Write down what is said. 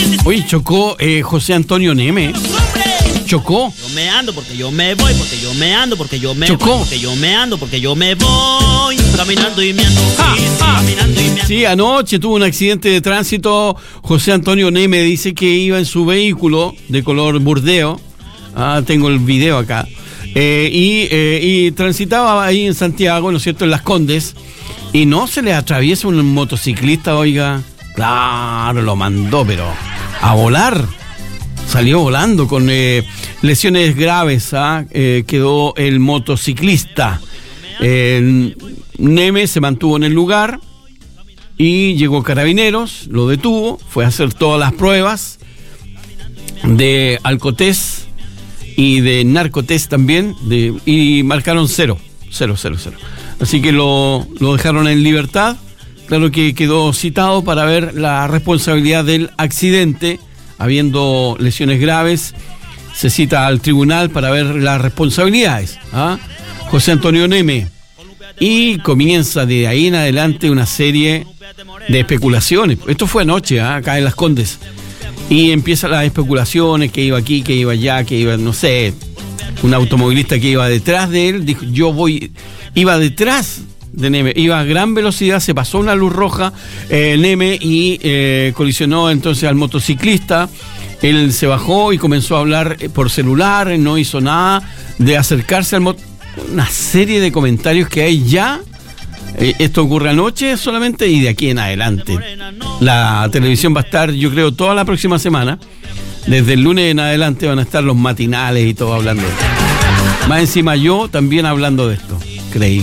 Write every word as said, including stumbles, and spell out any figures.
Oye, chocó eh, José Antonio Neme. Chocó. Yo me ando porque yo me voy, porque yo me ando, porque yo me Chocó. voy, porque yo me ando, porque yo me voy. Caminando y me ando, Ah, sí, sí, ah. caminando y me ando. Sí, anoche tuvo un accidente de tránsito. José Antonio Neme dice que iba en su vehículo de color burdeo. Ah, tengo el video acá. Eh, y, eh, y transitaba ahí en Santiago, ¿no es cierto?, en Las Condes. Y no se le atraviesa un motociclista, oiga. Claro, lo mandó, pero a volar. Salió volando con eh, lesiones graves. ¿ah? Eh, quedó el motociclista. Eh, Neme se mantuvo en el lugar y llegó Carabineros, lo detuvo, fue a hacer todas las pruebas de alcotés y de narcotés también, de, y marcaron cero, cero, cero, cero. Así que lo, lo dejaron en libertad. Claro que quedó citado para ver la responsabilidad del accidente, habiendo lesiones graves. Se cita al tribunal para ver las responsabilidades. ¿ah? José Antonio Neme. Y comienza de ahí en adelante una serie de especulaciones. Esto fue anoche, ¿ah? acá en Las Condes. Y empiezan las especulaciones, que iba aquí, que iba allá, que iba, no sé, un automovilista que iba detrás de él, dijo, yo voy, iba detrás de Neme, iba a gran velocidad, se pasó una luz roja, eh, Neme, y eh, colisionó entonces al motociclista. Él se bajó y comenzó a hablar por celular, no hizo nada de acercarse al motor. Una serie de comentarios que hay ya. Eh, esto ocurre anoche solamente y de aquí en adelante. La televisión va a estar, yo creo, toda la próxima semana. Desde el lunes en adelante van a estar los matinales y todo hablando de esto. Más encima yo también hablando de esto. Creí.